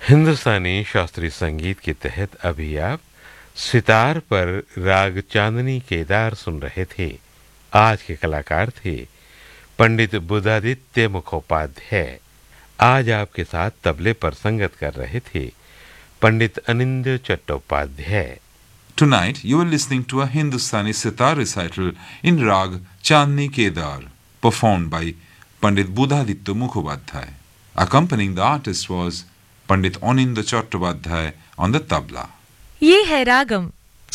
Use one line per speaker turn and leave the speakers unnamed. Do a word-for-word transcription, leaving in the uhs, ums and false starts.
हिंदुस्तानी शास्त्रीय संगीत के तहत अभी आप सितार पर राग चांदनी केदार सुन रहे थे। आज के कलाकार थे पंडित बुधादित्य मुखोपाध्याय। आज आपके साथ तबले पर संगत कर रहे थे पंडित अनिंद्य Chattopadhyay.
Tonight you are listening to a Hindustani sitar recital in Rag Chandni Kedar, performed by Pandit Budhaditya Mukhopadhyay. Accompanying the artist was Pandit Anindya Chattopadhyay on the tabla.
ये है रागम